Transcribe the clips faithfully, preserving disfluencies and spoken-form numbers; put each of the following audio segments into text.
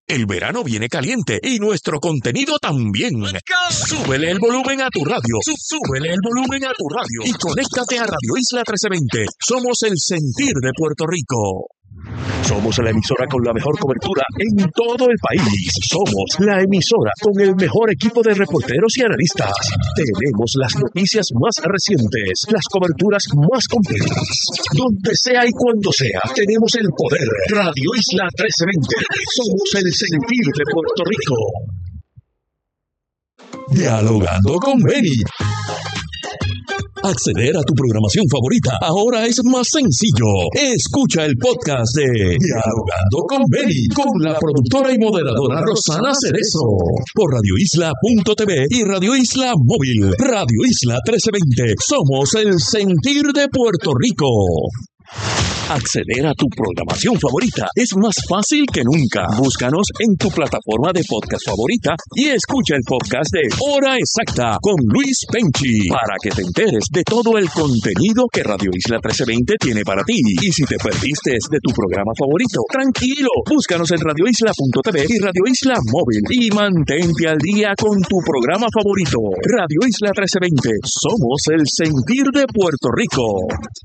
El verano viene caliente y nuestro contenido también. Súbele el volumen a tu radio. Súbele el volumen a tu radio. Y conéctate a Radio Isla trece veinte. Somos el sentir de Puerto Rico. Somos la emisora con la mejor cobertura en todo el país. Somos la emisora con el mejor equipo de reporteros y analistas. Tenemos las noticias más recientes, las coberturas más completas. Donde sea y cuando sea, tenemos el poder. Radio Isla trece veinte. Somos el sentir de Puerto Rico. Dialogando con Benny. Acceder a tu programación favorita ahora es más sencillo. Escucha el podcast de Dialogando con Benny con la productora y moderadora Rosana Cerezo por radio isla punto t v y Radio Isla Móvil. Radio Isla trece veinte. Somos el sentir de Puerto Rico. Acceder a tu programación favorita es más fácil que nunca. Búscanos en tu plataforma de podcast favorita y escucha el podcast de Hora Exacta con Luis Penchi para que te enteres de todo el contenido que Radio Isla trece veinte tiene para ti. Y si te perdiste de tu programa favorito, tranquilo, búscanos en radio isla punto t v y Radio Isla Móvil y mantente al día con tu programa favorito. Radio Isla trece veinte, somos el sentir de Puerto Rico.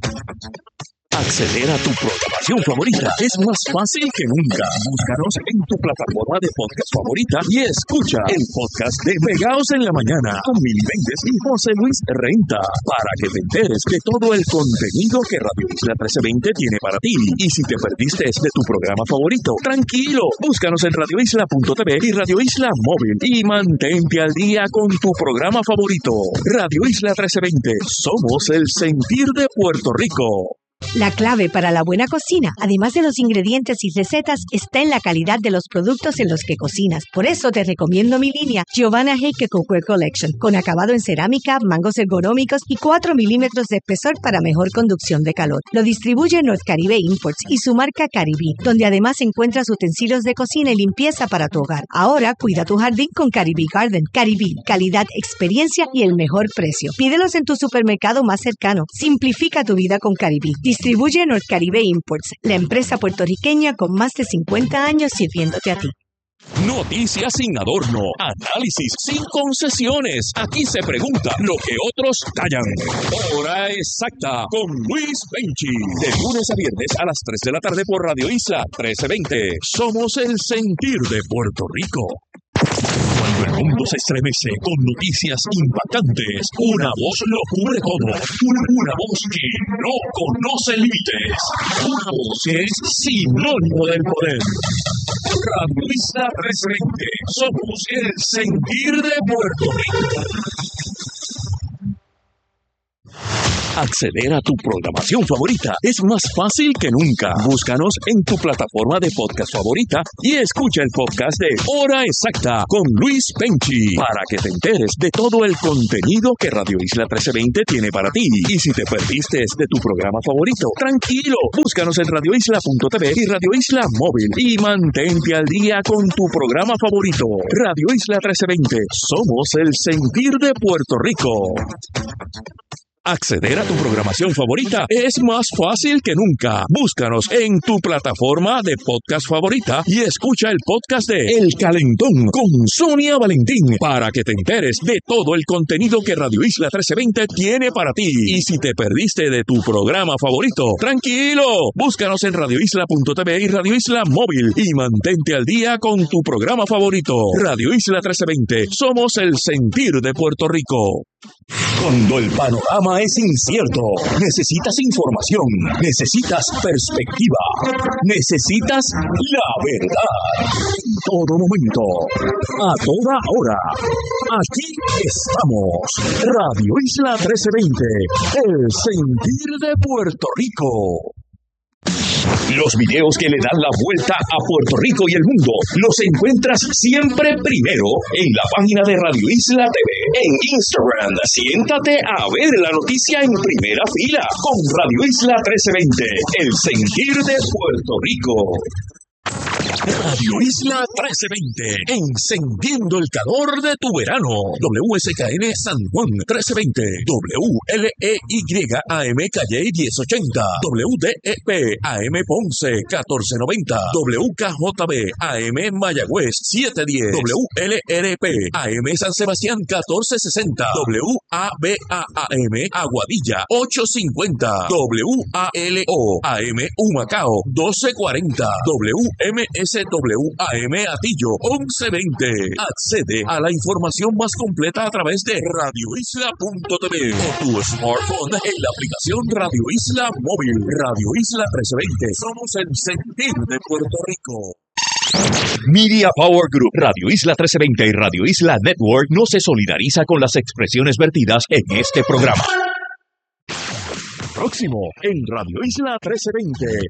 Acceder a tu programación favorita es más fácil que nunca. Búscanos en tu plataforma de podcast favorita y escucha el podcast de Pegaos en la Mañana con Mili Méndez y José Luis Renta para que te enteres de todo el contenido que Radio Isla trece veinte tiene para ti. Y si te perdiste de tu programa favorito, tranquilo, búscanos en radio isla punto t v y Radio Isla Móvil y mantente al día con tu programa favorito. Radio Isla trece veinte, somos el sentir de Puerto Rico. La clave para la buena cocina, además de los ingredientes y recetas, está en la calidad de los productos en los que cocinas. Por eso te recomiendo mi línea Giovanna Heike Cookware Collection, con acabado en cerámica, mangos ergonómicos y cuatro milímetros de espesor para mejor conducción de calor. Lo distribuye North Caribe Imports y su marca Caribí, donde además encuentras utensilios de cocina y limpieza para tu hogar. Ahora cuida tu jardín con Caribí Garden. Caribí, calidad, experiencia y el mejor precio. Pídelos en tu supermercado más cercano. Simplifica tu vida con Caribí. Distribuye North Caribe Imports, la empresa puertorriqueña con más de cincuenta años sirviéndote a ti. Noticias sin adorno, análisis sin concesiones. Aquí se pregunta lo que otros callan. Hora Exacta con Luis Penchi. De lunes a viernes a las tres de la tarde por Radio Isla trece veinte. Somos el sentir de Puerto Rico. Cuando el mundo se estremece con noticias impactantes, una voz lo cubre todo. Una, una voz que no conoce límites. Una voz que es sinónimo del poder. Radio Isla trece veinte. Somos el sentir de Puerto Rico. Acceder a tu programación favorita es más fácil que nunca. Búscanos en tu plataforma de podcast favorita y escucha el podcast de Hora Exacta con Luis Penchi para que te enteres de todo el contenido que Radio Isla trece veinte tiene para ti. Y si te perdiste de tu programa favorito, tranquilo, búscanos en radio isla punto t v y Radio Isla Móvil y mantente al día con tu programa favorito. Radio Isla trece veinte, somos el sentir de Puerto Rico. Acceder a tu programación favorita es más fácil que nunca. Búscanos en tu plataforma de podcast favorita y escucha el podcast de El Calentón con Sonia Valentín para que te enteres de todo el contenido que Radio Isla trece veinte tiene para ti. Y si te perdiste de tu programa favorito, tranquilo, búscanos en radio isla punto t v y Radio Isla Móvil y mantente al día con tu programa favorito. Radio Isla trece veinte, somos el sentir de Puerto Rico. Cuando el panorama es incierto, necesitas información, necesitas perspectiva, necesitas la verdad. En todo momento, a toda hora, aquí estamos. Radio Isla trece veinte, el sentir de Puerto Rico. Los videos que le dan la vuelta a Puerto Rico y el mundo los encuentras siempre primero en la página de Radio Isla T V. En Instagram, siéntate a ver la noticia en primera fila con Radio Isla trece veinte, el sentir de Puerto Rico. Radio Isla trece veinte, encendiendo el calor de tu verano. W S K N San Juan trece veinte, W L E Y A M Calle diez ochenta, W D E P A M Ponce catorce noventa, W K J B A M Mayagüez setecientos diez, W L R P A M San Sebastián catorce sesenta, W A B A A M Aguadilla ochocientos cincuenta, W A L O A M Humacao doce cuarenta, W M S W A M Atillo once veinte. Accede a la información más completa a través de radio isla punto t v o tu smartphone en la aplicación Radio Isla Móvil. Radio Isla trece veinte. Somos el sentir de Puerto Rico. Media Power Group, Radio Isla trece veinte y Radio Isla Network no se solidariza con las expresiones vertidas en este programa. Próximo en Radio Isla trece veinte.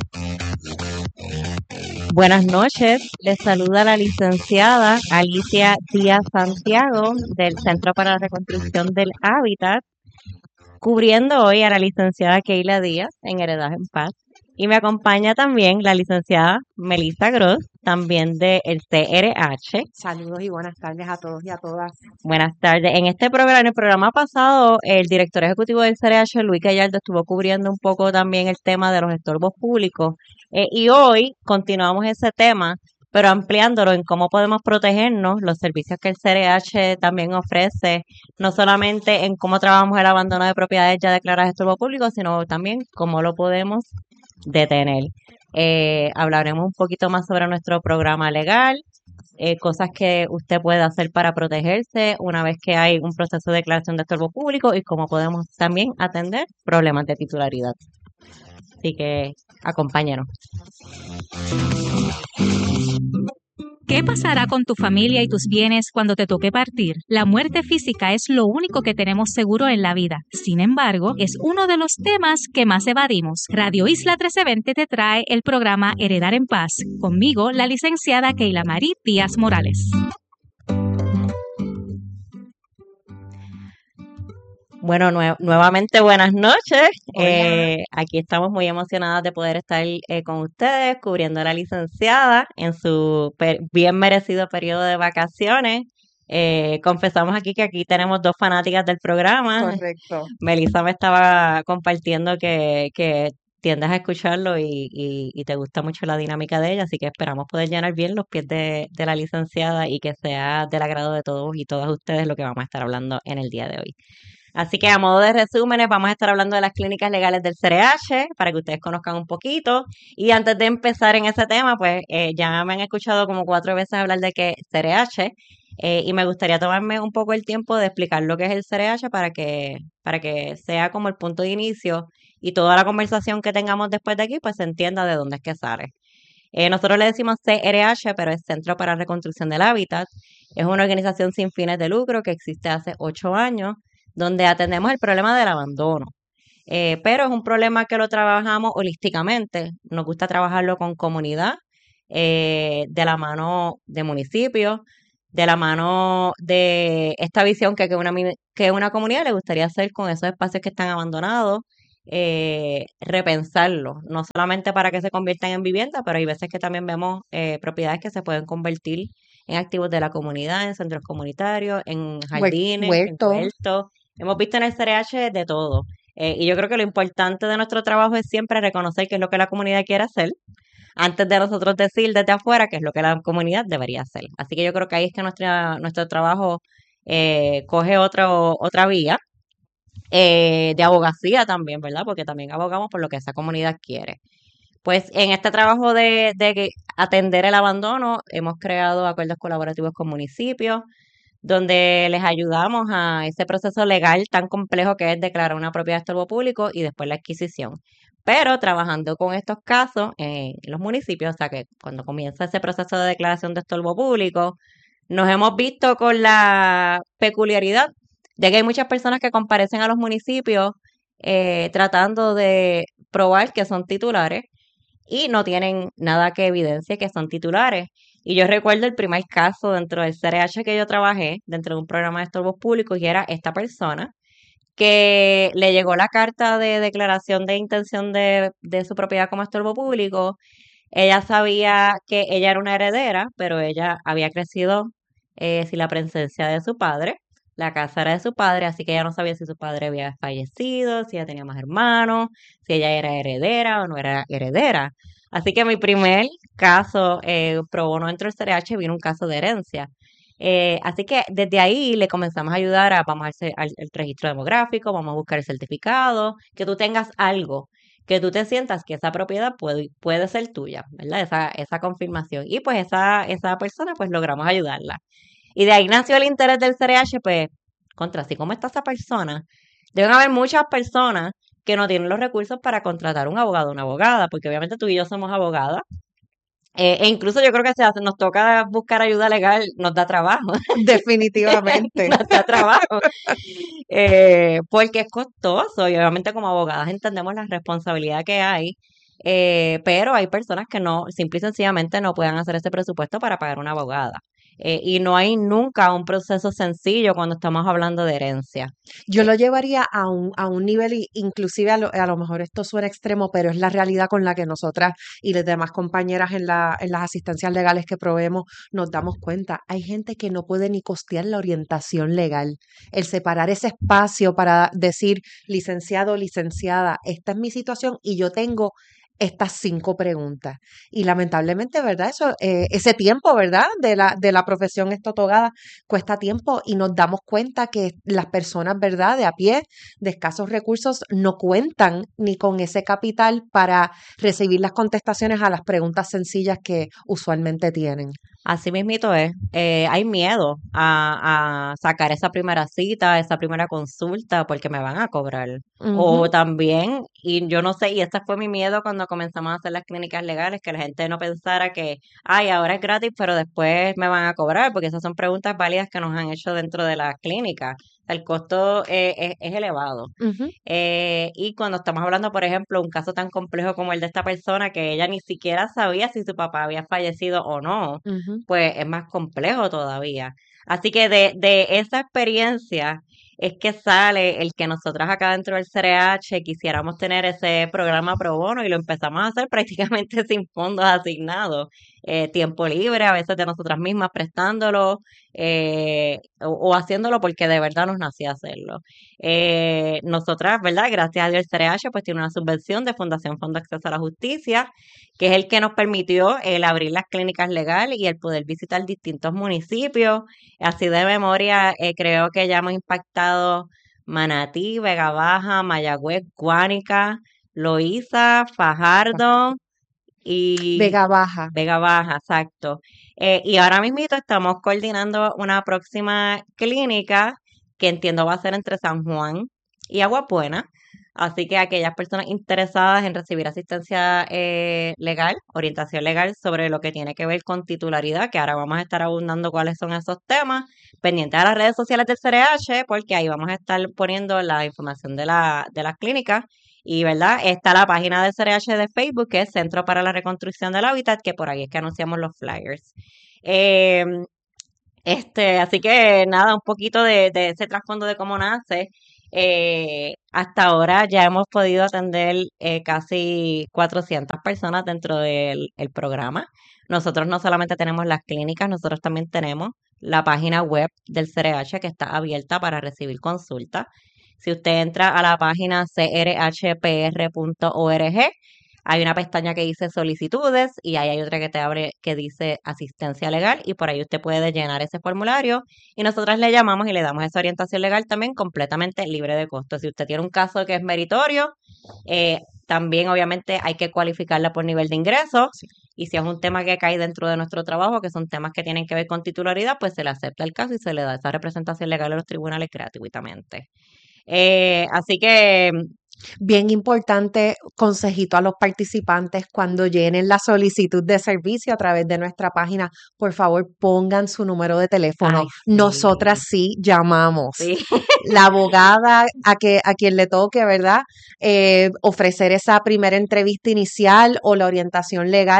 Buenas noches, les saluda la licenciada Alicia Díaz Santiago del Centro para la Reconstrucción del Hábitat, cubriendo hoy a la licenciada Keila Díaz en Heredaje en Paz. Y me acompaña también la licenciada Melissa Gross, también del C R H. Saludos y buenas tardes a todos y a todas. Buenas tardes. En este programa, en el programa pasado, el director ejecutivo del C R H, Luis Gallardo, estuvo cubriendo un poco también el tema de los estorbos públicos. Eh, y hoy continuamos ese tema, pero ampliándolo en cómo podemos protegernos, los servicios que el C R H también ofrece, no solamente en cómo trabajamos el abandono de propiedades ya declaradas de estorbo público, sino también cómo lo podemos detener. Eh, hablaremos un poquito más sobre nuestro programa legal, eh, cosas que usted puede hacer para protegerse una vez que hay un proceso de declaración de estorbo público y cómo podemos también atender problemas de titularidad. Así que acompáñenos. ¿Qué pasará con tu familia y tus bienes cuando te toque partir? La muerte física es lo único que tenemos seguro en la vida. Sin embargo, es uno de los temas que más evadimos. Radio Isla trece veinte te trae el programa Heredar en Paz. Conmigo, la licenciada Keila Marí Díaz Morales. Bueno, nue- nuevamente buenas noches. Eh, aquí estamos muy emocionadas de poder estar eh, con ustedes, cubriendo a la licenciada en su pe- bien merecido periodo de vacaciones. Eh, confesamos aquí que aquí tenemos dos fanáticas del programa. Correcto. Melissa me estaba compartiendo que, que tiendes a escucharlo y, y, y te gusta mucho la dinámica de ella, así que esperamos poder llenar bien los pies de, de la licenciada y que sea del agrado de todos y todas ustedes lo que vamos a estar hablando en el día de hoy. Así que a modo de resúmenes vamos a estar hablando de las clínicas legales del C R H para que ustedes conozcan un poquito. Y antes de empezar en ese tema, pues eh, ya me han escuchado como cuatro veces hablar de que C R H eh, y me gustaría tomarme un poco el tiempo de explicar lo que es el C R H para que, para que sea como el punto de inicio y toda la conversación que tengamos después de aquí pues se entienda de dónde es que sale. Eh, nosotros le decimos C R H, pero es Centro para la Reconstrucción del Hábitat. Es una organización sin fines de lucro que existe hace ocho años, donde atendemos el problema del abandono. Eh, pero es un problema que lo trabajamos holísticamente. Nos gusta trabajarlo con comunidad, eh, de la mano de municipios, de la mano de esta visión que, que, una, mi- que una comunidad le gustaría hacer con esos espacios que están abandonados, eh, repensarlos, no solamente para que se conviertan en vivienda, pero hay veces que también vemos eh, propiedades que se pueden convertir en activos de la comunidad, en centros comunitarios, en jardines, en Huerto. huertos. Hemos visto en el C R H de todo. Eh, y yo creo que lo importante de nuestro trabajo es siempre reconocer qué es lo que la comunidad quiere hacer, antes de nosotros decir desde afuera qué es lo que la comunidad debería hacer. Así que yo creo que ahí es que nuestra, nuestro trabajo eh, coge otro, otra vía eh, de abogacía también, ¿verdad? Porque también abogamos por lo que esa comunidad quiere. Pues en este trabajo de, de que- atender el abandono, hemos creado acuerdos colaborativos con municipios, donde les ayudamos a ese proceso legal tan complejo que es declarar una propiedad de estorbo público y después la adquisición. Pero trabajando con estos casos en los municipios, o sea que cuando comienza ese proceso de declaración de estorbo público, nos hemos visto con la peculiaridad de que hay muchas personas que comparecen a los municipios eh, tratando de probar que son titulares y no tienen nada que evidencie que son titulares. Y yo recuerdo el primer caso dentro del C R H que yo trabajé, dentro de un programa de estorbos públicos, y era esta persona que le llegó la carta de declaración de intención de, de su propiedad como estorbo público, Ella sabía que ella era una heredera, pero ella había crecido eh, sin la presencia de su padre. La casa era de su padre, así que ella no sabía si su padre había fallecido, si ella tenía más hermanos, si ella era heredera o no era heredera. Así que mi primer caso eh, pro bono dentro del C R H vino un caso de herencia. Eh, así que desde ahí le comenzamos a ayudar a, vamos al, ce- al- al registro demográfico, vamos a buscar el certificado, que tú tengas algo, que tú te sientas que esa propiedad puede, puede ser tuya, ¿verdad? Esa, esa confirmación. Y pues esa, esa persona, pues logramos ayudarla. Y de ahí nació el interés del C R H, pues, contra, así como está esa persona, deben haber muchas personas que no tienen los recursos para contratar un abogado o una abogada, porque obviamente tú y yo somos abogadas, eh, e incluso yo creo que si hace- nos toca buscar ayuda legal, nos da trabajo, Definitivamente. nos da trabajo, eh, porque es costoso y obviamente como abogadas entendemos la responsabilidad que hay, eh, pero hay personas que no, simple y sencillamente no puedan hacer ese presupuesto para pagar una abogada. Eh, y no hay nunca un proceso sencillo cuando estamos hablando de herencia. Yo lo llevaría a un, a un nivel, i- inclusive a lo, a lo mejor esto suena extremo, pero es la realidad con la que nosotras y las demás compañeras en la, en las asistencias legales que proveemos nos damos cuenta. Hay gente que no puede ni costear la orientación legal. El separar ese espacio para decir, licenciado, licenciada, esta es mi situación y yo tengo estas cinco preguntas. Y lamentablemente, ¿verdad? Eso, eh, ese tiempo, ¿verdad? De la, de la profesión estotogada cuesta tiempo y nos damos cuenta que las personas, ¿verdad? De a pie, de escasos recursos, no cuentan ni con ese capital para recibir las contestaciones a las preguntas sencillas que usualmente tienen. Así mismito es. Eh, hay miedo a, a sacar esa primera cita, esa primera consulta, porque me van a cobrar. O Ujú. también, y yo no sé, y ese fue mi miedo cuando comenzamos a hacer las clínicas legales, que la gente no pensara que, ay, ahora es gratis, pero después me van a cobrar, porque esas son preguntas válidas que nos han hecho dentro de la clínica. El costo eh, es, es elevado. Ujú. Eh, y cuando estamos hablando, por ejemplo, un caso tan complejo como el de esta persona, que ella ni siquiera sabía si su papá había fallecido o no, Ujú. pues es más complejo todavía. Así que de, de esa experiencia es que sale el que nosotras acá dentro del C R H quisiéramos tener ese programa pro bono y lo empezamos a hacer prácticamente sin fondos asignados. Eh, tiempo libre, a veces de nosotras mismas prestándolo eh, o, o haciéndolo porque de verdad nos nacía hacerlo. Eh, nosotras, ¿verdad? Gracias a Dios el C R H pues tiene una subvención de Fundación Fondo de Acceso a la Justicia, que es el que nos permitió el abrir las clínicas legales y el poder visitar distintos municipios. Así de memoria, eh, creo que ya hemos impactado Manatí, Vega Baja, Mayagüez, Guánica, Loíza, Fajardo y Vega Baja. Vega Baja, exacto. Eh, y ahora mismito estamos coordinando una próxima clínica que entiendo va a ser entre San Juan y Agua Buena. Así que aquellas personas interesadas en recibir asistencia eh, legal, orientación legal sobre lo que tiene que ver con titularidad, que ahora vamos a estar abundando cuáles son esos temas, pendientes a las redes sociales del C R H, porque ahí vamos a estar poniendo la información de la, de las clínicas. Y, ¿verdad? Está la página del C R H de Facebook, que es Centro para la Reconstrucción del Hábitat, que por ahí es que anunciamos los flyers. Eh, este, así que nada, un poquito de, de ese trasfondo de cómo nace. Eh, hasta ahora ya hemos podido atender eh, casi cuatrocientas personas dentro del el programa. Nosotros no solamente tenemos las clínicas, nosotros también tenemos la página web del C R H que está abierta para recibir consultas. Si usted entra a la página c r h p r punto org, hay una pestaña que dice solicitudes y ahí hay otra que te abre que dice asistencia legal y por ahí usted puede llenar ese formulario y nosotras le llamamos y le damos esa orientación legal también completamente libre de costo. Si usted tiene un caso que es meritorio, eh, también obviamente hay que cualificarla por nivel de ingresos y si es un tema que cae dentro de nuestro trabajo, que son temas que tienen que ver con titularidad, pues se le acepta el caso y se le da esa representación legal a los tribunales gratuitamente. Eh, así que Bien importante, consejito a los participantes cuando llenen la solicitud de servicio a través de nuestra página, por favor pongan su número de teléfono. Ay, sí. Nosotras sí llamamos. Sí. La abogada a, que, a quien le toque, ¿verdad? Eh, ofrecer esa primera entrevista inicial o la orientación legal,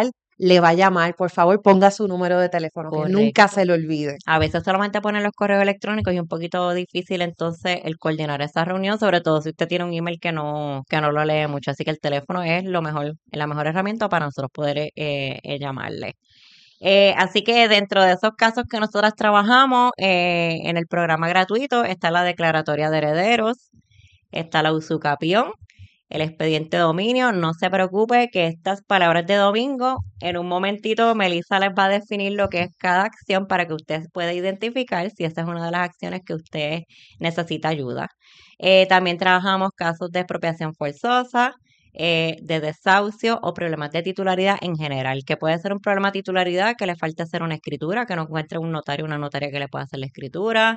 le va a llamar. Por favor, ponga su número de teléfono, que nunca Correcto. se lo olvide. A veces solamente ponen los correos electrónicos y es un poquito difícil entonces el coordinar esa reunión, sobre todo si usted tiene un email que no, que no lo lee mucho. Así que el teléfono es lo mejor, la mejor herramienta para nosotros poder eh, eh, llamarle. Eh, así que dentro de esos casos que nosotras trabajamos eh, en el programa gratuito está la declaratoria de herederos, está la usucapión, el expediente de dominio. No se preocupe que estas palabras de domingo, en un momentito Melissa les va a definir lo que es cada acción para que usted pueda identificar si esa es una de las acciones que usted necesita ayuda. Eh, también trabajamos casos de expropiación forzosa, eh, de desahucio o problemas de titularidad en general, que puede ser un problema de titularidad que le falte hacer una escritura, que no encuentre un notario o una notaria que le pueda hacer la escritura,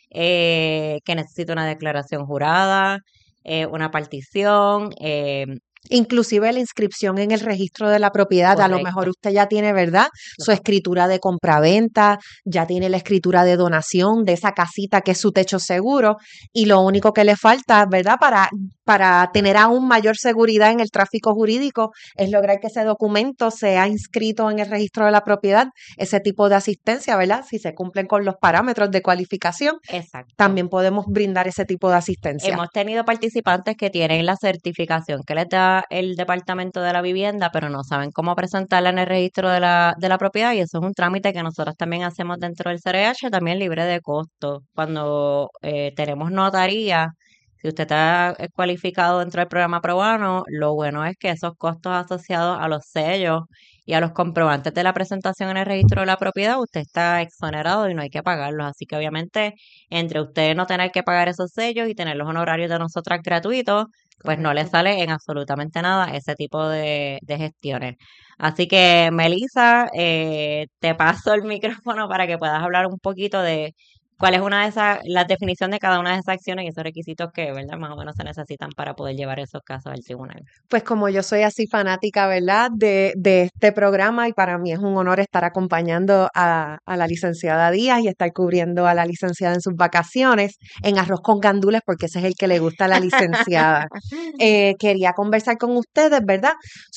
eh, que necesite una declaración jurada, eh, una partición, eh, Inclusive la inscripción en el registro de la propiedad, a lo correcto. mejor usted ya tiene, ¿verdad? Su escritura de compraventa, ya tiene la escritura de donación de esa casita que es su techo seguro y lo único que le falta, ¿verdad? Para, para tener aún mayor seguridad en el tráfico jurídico es lograr que ese documento sea inscrito en el registro de la propiedad, ese tipo de asistencia, ¿verdad? Si se cumplen con los parámetros de cualificación, Exacto. también podemos brindar ese tipo de asistencia. Hemos tenido participantes que tienen la certificación que les da el Departamento de la Vivienda, pero no saben cómo presentarla en el registro de la, de la propiedad y eso es un trámite que nosotros también hacemos dentro del C R H, también libre de costo. Cuando eh, tenemos notaría, si usted está eh, cualificado dentro del programa ProBono, lo bueno es que esos costos asociados a los sellos y a los comprobantes de la presentación en el registro de la propiedad, usted está exonerado y no hay que pagarlos. Así que obviamente, entre usted no tener que pagar esos sellos y tener los honorarios de nosotras gratuitos, pues no le Correcto. sale en absolutamente nada ese tipo de, de gestiones. Así que, Melissa, eh, te paso el micrófono para que puedas hablar un poquito de cuál es una de esas, la definición de cada una de esas acciones y esos requisitos que, ¿verdad?, más o menos se necesitan para poder llevar esos casos al tribunal. Pues como yo soy así fanática, ¿verdad?, de, de este programa y para mí es un honor estar acompañando a, a la licenciada Díaz y estar cubriendo a la licenciada en sus vacaciones en Arroz con Gandules porque ese es el que le gusta a la licenciada. Eh, quería conversar con ustedes, ¿verdad?,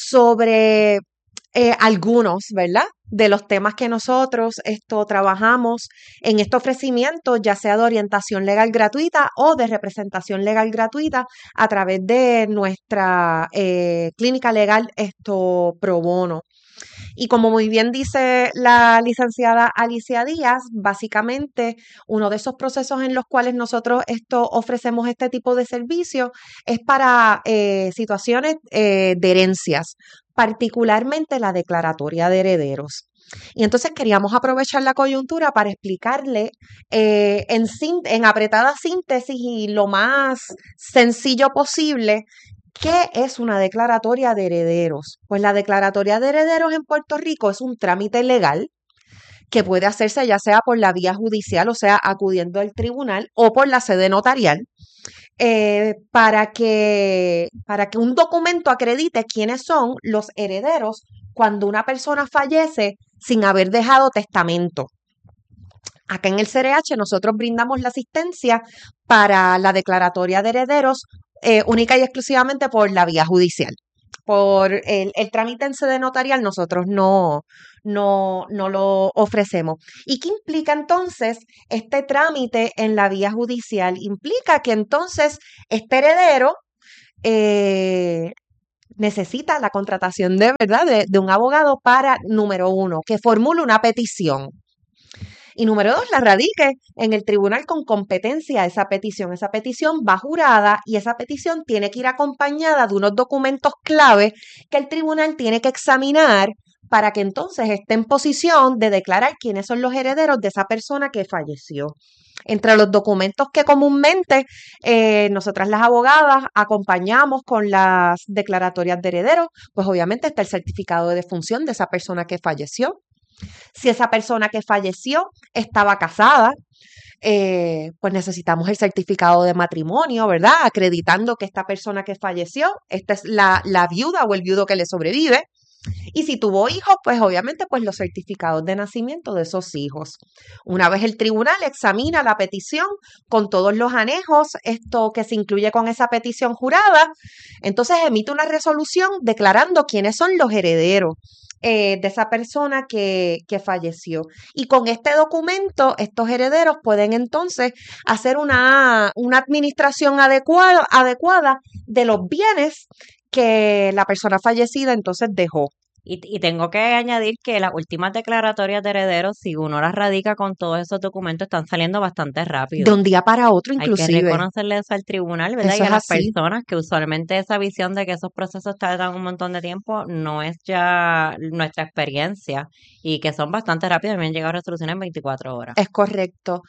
sobre eh, algunos, ¿verdad?, de los temas que nosotros esto trabajamos en este ofrecimiento, ya sea de orientación legal gratuita o de representación legal gratuita a través de nuestra eh, clínica legal esto pro bono. Y como muy bien dice la licenciada Alicia Díaz, básicamente uno de esos procesos en los cuales nosotros esto ofrecemos este tipo de servicio es para eh, situaciones eh, de herencias, particularmente la declaratoria de herederos. Y entonces queríamos aprovechar la coyuntura para explicarle eh, en, en apretada síntesis y lo más sencillo posible ¿qué es una declaratoria de herederos? Pues la declaratoria de herederos en Puerto Rico es un trámite legal que puede hacerse ya sea por la vía judicial, o sea, acudiendo al tribunal o por la sede notarial, eh, para que, para que un documento acredite quiénes son los herederos cuando una persona fallece sin haber dejado testamento. Acá en el C R H nosotros brindamos la asistencia para la declaratoria de herederos eh, única y exclusivamente por la vía judicial. Por el, el trámite en sede notarial nosotros no, no, no lo ofrecemos. ¿Y qué implica entonces este trámite en la vía judicial? Implica que entonces este heredero eh, necesita la contratación de verdad de, de un abogado para, número uno, que formule una petición. Y número dos, la radique en el tribunal con competencia a esa petición. Esa petición va jurada y esa petición tiene que ir acompañada de unos documentos clave que el tribunal tiene que examinar para que entonces esté en posición de declarar quiénes son los herederos de esa persona que falleció. Entre los documentos que comúnmente eh, nosotras las abogadas acompañamos con las declaratorias de herederos, pues obviamente está el certificado de defunción de esa persona que falleció. Si esa persona que falleció estaba casada, eh, pues necesitamos el certificado de matrimonio, ¿verdad? Acreditando que esta persona que falleció, esta es la, la viuda o el viudo que le sobrevive. Y si tuvo hijos, pues obviamente pues los certificados de nacimiento de esos hijos. Una vez el tribunal examina la petición con todos los anejos, esto que se incluye con esa petición jurada, entonces emite una resolución declarando quiénes son los herederos eh, de esa persona que, que falleció. Y con este documento, estos herederos pueden entonces hacer una, una administración adecuada, adecuada de los bienes que la persona fallecida entonces dejó. Y, y tengo que añadir que las últimas declaratorias de herederos, si uno las radica con todos esos documentos, están saliendo bastante rápido. De un día para otro, Hay que inclusive. reconocerle eso al tribunal, ¿verdad? Eso Y a es las así. personas que usualmente esa visión de que esos procesos tardan un montón de tiempo no es ya nuestra experiencia y que son bastante rápidos. A mí me han llegado resoluciones en veinticuatro horas. Es correcto.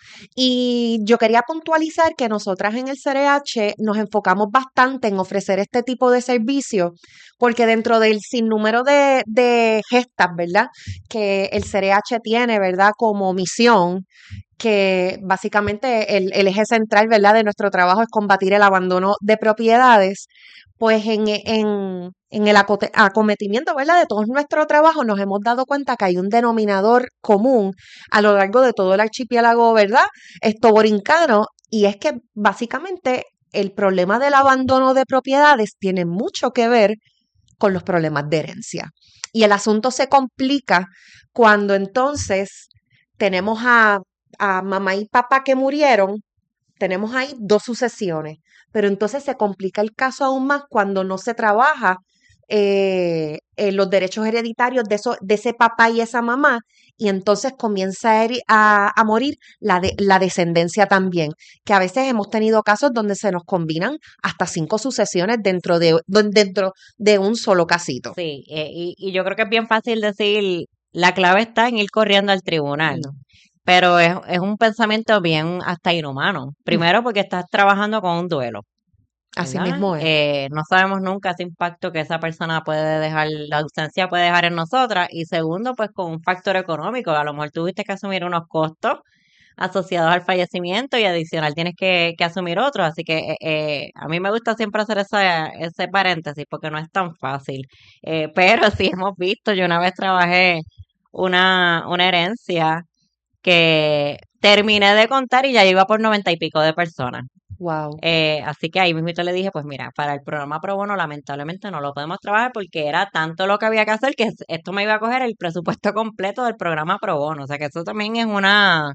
Y yo quería puntualizar que nosotras en el C R H nos enfocamos bastante en ofrecer este tipo de servicio, porque dentro del sinnúmero de, de gestas, ¿verdad?, que el C R H tiene, ¿verdad?, como misión, que básicamente el, el eje central, ¿verdad?, de nuestro trabajo es combatir el abandono de propiedades, pues en, en, en el acote- acometimiento, ¿verdad?, de todo nuestro trabajo nos hemos dado cuenta que hay un denominador común a lo largo de todo el archipiélago, ¿verdad?, esto borincano, y es que básicamente el problema del abandono de propiedades tiene mucho que ver con los problemas de herencia. Y el asunto se complica cuando entonces tenemos a, a mamá y papá que murieron, tenemos ahí dos sucesiones, pero entonces se complica el caso aún más cuando no se trabaja eh, eh, los derechos hereditarios de, eso, de ese papá y esa mamá, y entonces comienza a, heri- a, a morir la, de, la descendencia también, que a veces hemos tenido casos donde se nos combinan hasta cinco sucesiones dentro de, don- dentro de un solo casito. Sí, eh, y, y yo creo que es bien fácil decir, la clave está en ir corriendo al tribunal. No. Pero es, es un pensamiento bien hasta inhumano. Primero porque estás trabajando con un duelo, Así ¿verdad? mismo es. Eh, no sabemos nunca ese impacto que esa persona puede dejar, la ausencia puede dejar en nosotras. Y segundo, pues con un factor económico. A lo mejor tuviste que asumir unos costos asociados al fallecimiento y adicional tienes que, que asumir otros. Así que eh, eh, a mí me gusta siempre hacer esa, ese paréntesis porque no es tan fácil. Eh, pero sí hemos visto, yo una vez trabajé una, una herencia que terminé de contar y ya iba por noventa y pico de personas. Wow. Eh, así que ahí mismo le dije, pues mira, para el programa Pro Bono lamentablemente no lo podemos trabajar porque era tanto lo que había que hacer que esto me iba a coger el presupuesto completo del programa Pro Bono. O sea que eso también es una,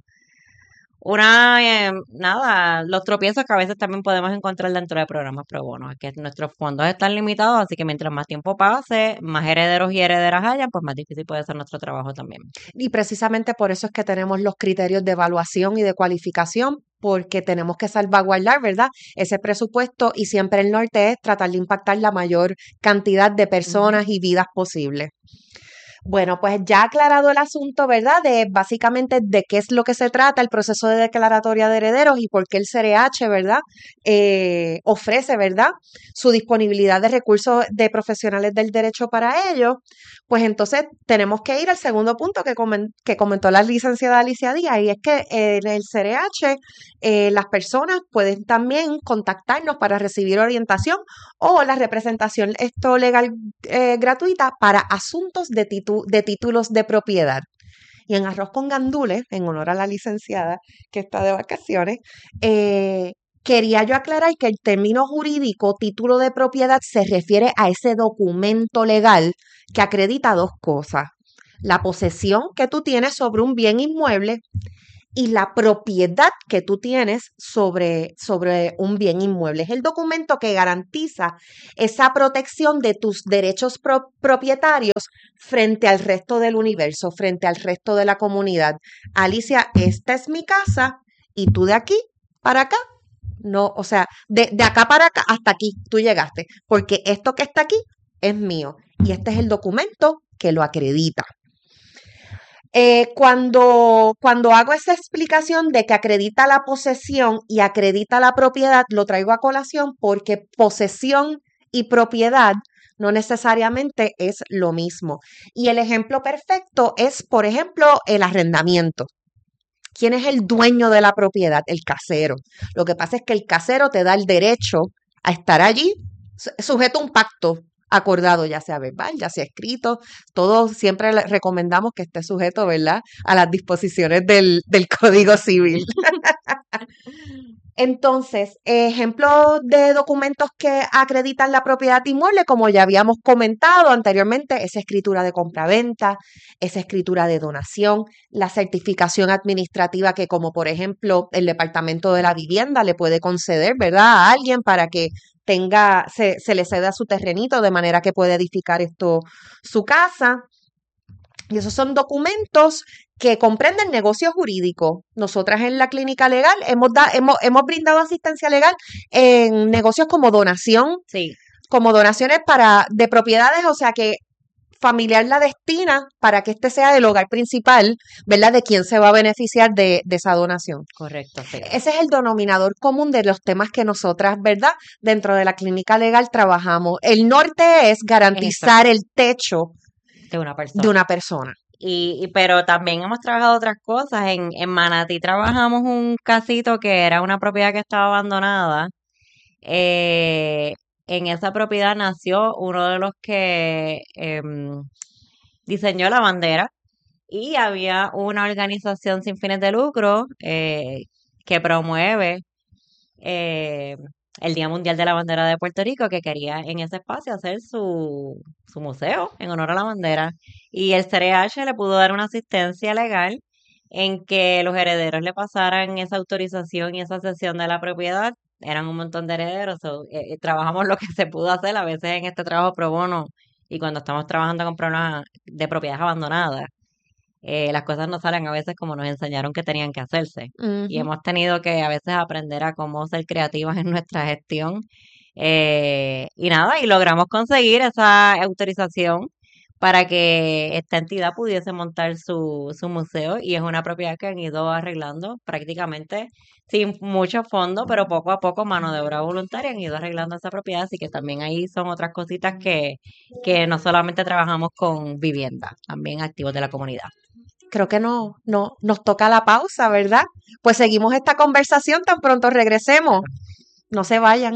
una, eh, nada, los tropiezos que a veces también podemos encontrar dentro de programas Pro Bono. Es que nuestros fondos están limitados, así que mientras más tiempo pase, más herederos y herederas hayan, pues más difícil puede ser nuestro trabajo también. Y precisamente por eso es que tenemos los criterios de evaluación y de cualificación, porque tenemos que salvaguardar, ¿verdad?, ese presupuesto, y siempre el norte es tratar de impactar la mayor cantidad de personas y vidas posible. Bueno, pues ya aclarado el asunto, ¿verdad?, de básicamente de qué es lo que se trata el proceso de declaratoria de herederos y por qué el C R H, ¿verdad?, eh, ofrece, ¿verdad?, su disponibilidad de recursos de profesionales del derecho para ello, pues entonces tenemos que ir al segundo punto que, comen- que comentó la licenciada Alicia Díaz, y es que eh, en el C R H eh, las personas pueden también contactarnos para recibir orientación o la representación esto legal eh, gratuita para asuntos de, titu- de títulos de propiedad. Y en Arroz con Gandules, en honor a la licenciada que está de vacaciones, eh, quería yo aclarar que el término jurídico título de propiedad se refiere a ese documento legal que acredita dos cosas: la posesión que tú tienes sobre un bien inmueble y la propiedad que tú tienes sobre, sobre un bien inmueble. Es el documento que garantiza esa protección de tus derechos pro- propietarios frente al resto del universo, frente al resto de la comunidad. Alicia, esta es mi casa y tú de aquí para acá. No, o sea, de, de acá para acá hasta aquí tú llegaste, porque esto que está aquí es mío y este es el documento que lo acredita. Eh, cuando, cuando hago esa explicación de que acredita la posesión y acredita la propiedad, lo traigo a colación porque posesión y propiedad no necesariamente es lo mismo. Y el ejemplo perfecto es, por ejemplo, el arrendamiento. ¿Quién es el dueño de la propiedad? El casero. Lo que pasa es que el casero te da el derecho a estar allí, su- sujeto a un pacto, acordado, ya sea verbal, ya sea escrito. Todo siempre le recomendamos que esté sujeto, ¿verdad?, a las disposiciones del, del Código Civil. Entonces, ejemplos de documentos que acreditan la propiedad inmueble, como ya habíamos comentado anteriormente, esa escritura de compraventa, esa escritura de donación, la certificación administrativa que, como por ejemplo el Departamento de la Vivienda le puede conceder, ¿verdad?, a alguien para que tenga, se, se le ceda su terrenito de manera que pueda edificar esto, su casa. Y esos son documentos que comprenden negocios jurídicos. Nosotras en la clínica legal hemos, da, hemos, hemos brindado asistencia legal en negocios como donación, Sí. como donaciones para, de propiedades, o sea que familiar la destina para que este sea el hogar principal, ¿verdad?, de quien se va a beneficiar de, de esa donación. Correcto, sí. Ese es el denominador común de los temas que nosotras, ¿verdad?, dentro de la clínica legal trabajamos. El norte es garantizar el techo De una persona. de una persona. Y, y pero también hemos trabajado otras cosas. En, en Manatí trabajamos un casito que era una propiedad que estaba abandonada. Eh, en esa propiedad nació uno de los que em, diseñó la bandera y había una organización sin fines de lucro eh, que promueve eh, el Día Mundial de la Bandera de Puerto Rico, que quería en ese espacio hacer su, su museo en honor a la bandera. Y el C R H le pudo dar una asistencia legal en que los herederos le pasaran esa autorización y esa cesión de la propiedad. Eran un montón de herederos. So, eh, trabajamos lo que se pudo hacer a veces en este trabajo pro bono y cuando estamos trabajando con problemas de propiedades abandonadas. Eh, las cosas no salen a veces como nos enseñaron que tenían que hacerse. Uh-huh. Y hemos tenido que a veces aprender a cómo ser creativas en nuestra gestión. Eh, y nada, y logramos conseguir esa autorización para que esta entidad pudiese montar su, su museo. Y es una propiedad que han ido arreglando prácticamente sin mucho fondo, pero poco a poco, mano de obra voluntaria, han ido arreglando esa propiedad. Así que también ahí son otras cositas que, que no solamente trabajamos con vivienda, también activos de la comunidad. Creo que no, no, nos toca la pausa, ¿verdad? Pues seguimos esta conversación tan pronto regresemos. No se vayan.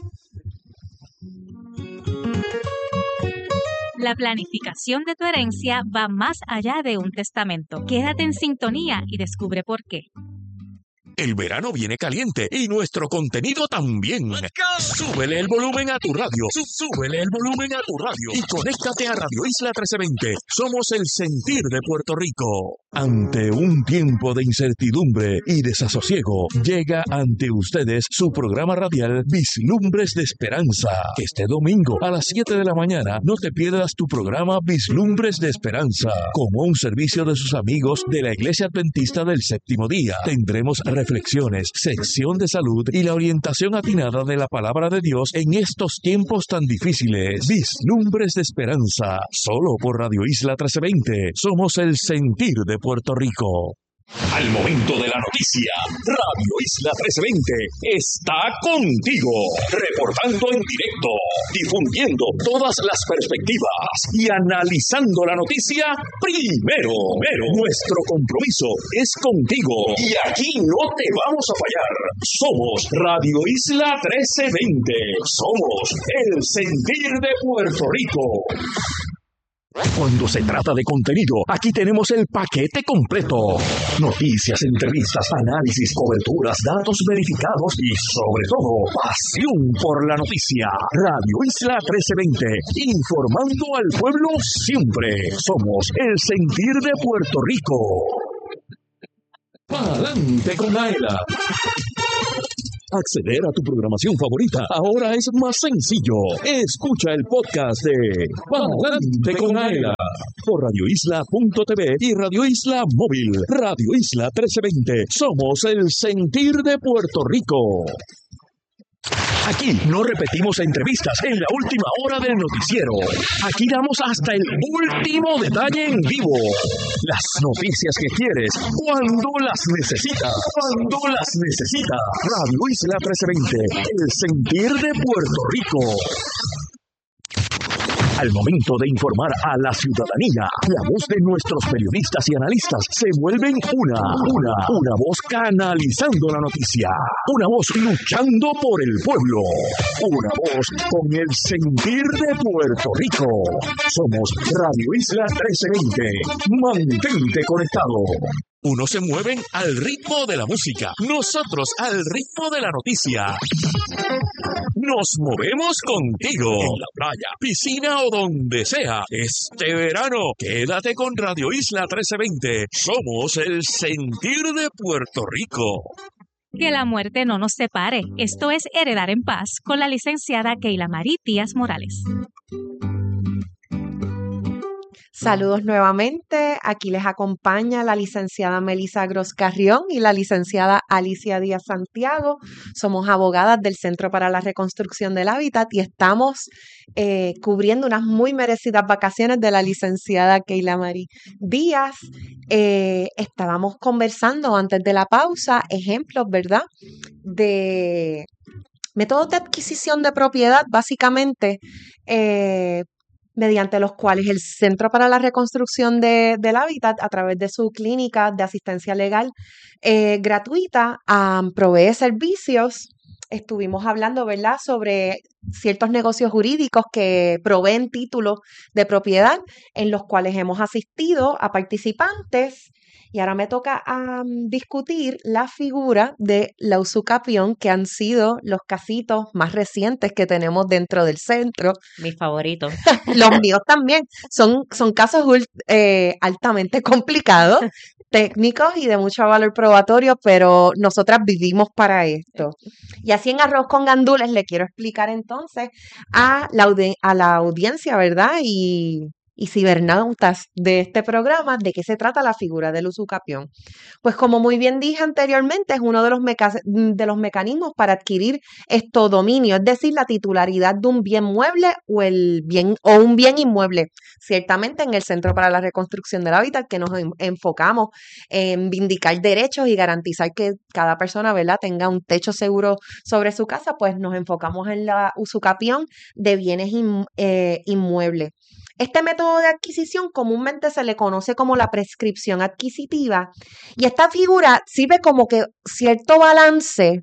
La planificación de tu herencia va más allá de un testamento. Quédate en sintonía y descubre por qué. El verano viene caliente y nuestro contenido también. Súbele el volumen a tu radio. Súbele el volumen a tu radio. Y conéctate a Radio Isla trece veinte. Somos el sentir de Puerto Rico. Ante un tiempo de incertidumbre y desasosiego, llega ante ustedes su programa radial Vislumbres de Esperanza. Este domingo a las siete de la mañana no te pierdas tu programa Vislumbres de Esperanza. Como un servicio de sus amigos de la Iglesia Adventista del Séptimo Día, tendremos reflexiones, sección de salud y la orientación atinada de la palabra de Dios en estos tiempos tan difíciles. Vislumbres de Esperanza, solo por Radio Isla trece veinte. Somos el sentir de Puerto Rico. Al momento de la noticia, Radio Isla trece veinte está contigo, reportando en directo, difundiendo todas las perspectivas y analizando la noticia primero. Primero, nuestro compromiso es contigo y aquí no te vamos a fallar. Somos Radio Isla trece veinte, somos el sentir de Puerto Rico. Cuando se trata de contenido, aquí tenemos el paquete completo. Noticias, entrevistas, análisis, coberturas, datos verificados y, sobre todo, pasión por la noticia. Radio Isla trece veinte, informando al pueblo siempre. Somos el sentir de Puerto Rico. Pa'lante con Aela. Acceder a tu programación favorita ahora es más sencillo. Escucha el podcast de Pa'lante con Aela por radio isla punto t v y Radio Isla Móvil. Radio Isla trece veinte. Somos el sentir de Puerto Rico. Aquí no repetimos entrevistas en la última hora del noticiero. Aquí damos hasta el último detalle en vivo. Las noticias que quieres, cuando las necesitas. Cuando las necesitas. Radio Isla trece veinte, el sentir de Puerto Rico. Al momento de informar a la ciudadanía, la voz de nuestros periodistas y analistas se vuelven una, una, una voz canalizando la noticia, una voz luchando por el pueblo, una voz con el sentir de Puerto Rico. Somos Radio Isla trece veinte. Mantente conectado. Unos se mueven al ritmo de la música, nosotros al ritmo de la noticia. Nos movemos contigo. En la playa, piscina o donde sea. Este verano, quédate con Radio Isla trece veinte. Somos el sentir de Puerto Rico. Que la muerte no nos separe. Esto es Heredar en Paz con la licenciada Keila Marie Díaz Morales. Saludos nuevamente. Aquí les acompaña la licenciada Melisa Gros Carrión y la licenciada Alicia Díaz Santiago. Somos abogadas del Centro para la Reconstrucción del Hábitat y estamos eh, cubriendo unas muy merecidas vacaciones de la licenciada Keila Marie Díaz. Eh, estábamos conversando antes de la pausa ejemplos, ¿verdad?, de métodos de adquisición de propiedad, básicamente, eh, mediante los cuales el Centro para la Reconstrucción de, del Hábitat, a través de su clínica de asistencia legal eh, gratuita, um, provee servicios. Estuvimos hablando, ¿verdad?, sobre ciertos negocios jurídicos que proveen títulos de propiedad en los cuales hemos asistido a participantes. Y ahora me toca um, discutir la figura de la usucapión, que han sido los casitos más recientes que tenemos dentro del centro. Mis favoritos. Los míos también. Son, son casos eh, altamente complicados, técnicos y de mucho valor probatorio, pero nosotras vivimos para esto. Y así en Arroz con Gandules le quiero explicar entonces a la, audi- a la audiencia, ¿verdad?, y... y cibernautas de este programa, ¿de qué se trata la figura del usucapión? Pues como muy bien dije anteriormente, es uno de los, meca- de los mecanismos para adquirir esto dominio, es decir, la titularidad de un bien mueble o, el bien, o un bien inmueble. Ciertamente en el Centro para la Reconstrucción del Hábitat, que nos en- enfocamos en vindicar derechos y garantizar que cada persona, ¿verdad?, tenga un techo seguro sobre su casa, pues nos enfocamos en la usucapión de bienes in- eh, inmuebles. Este método de adquisición comúnmente se le conoce como la prescripción adquisitiva y esta figura sirve como que cierto balance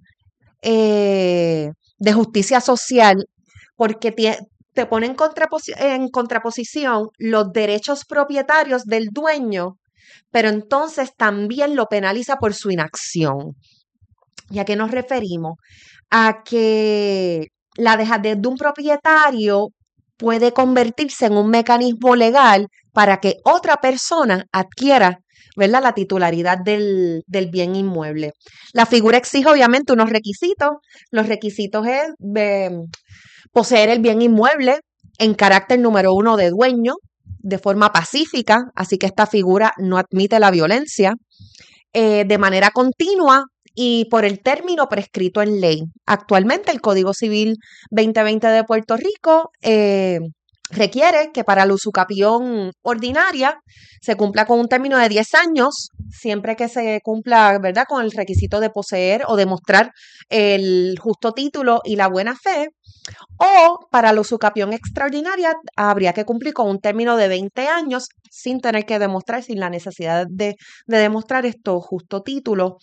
eh, de justicia social porque te, te pone en, contraposi- en contraposición los derechos propietarios del dueño, pero entonces también lo penaliza por su inacción. ¿Y a qué nos referimos? A que la dejadez de un propietario puede convertirse en un mecanismo legal para que otra persona adquiera, ¿verdad?, la titularidad del, del bien inmueble. La figura exige obviamente unos requisitos. Los requisitos es eh, poseer el bien inmueble en carácter número uno de dueño, de forma pacífica, así que esta figura no admite la violencia, eh, de manera continua y por el término prescrito en ley. Actualmente el Código Civil veinte veinte de Puerto Rico eh, requiere que para la usucapión ordinaria se cumpla con un término de diez años, siempre que se cumpla, ¿verdad?, con el requisito de poseer o demostrar el justo título y la buena fe. O para la usucapión extraordinaria habría que cumplir con un término de veinte años sin tener que demostrar, sin la necesidad de, de demostrar esto justo título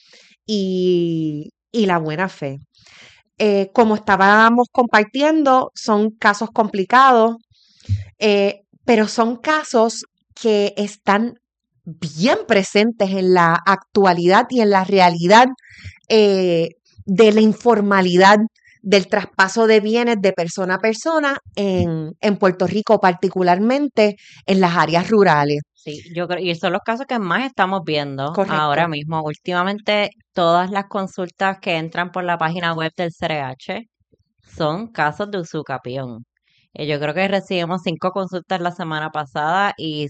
y, y la buena fe. Eh, como estábamos compartiendo, son casos complicados, eh, pero son casos que están bien presentes en la actualidad y en la realidad eh, de la informalidad del traspaso de bienes de persona a persona en, en Puerto Rico, particularmente en las áreas rurales. Sí, yo creo, y son los casos que más estamos viendo Correcto. ahora mismo. Últimamente, todas las consultas que entran por la página web del C R H son casos de usucapión. Eh, yo creo que recibimos cinco consultas la semana pasada y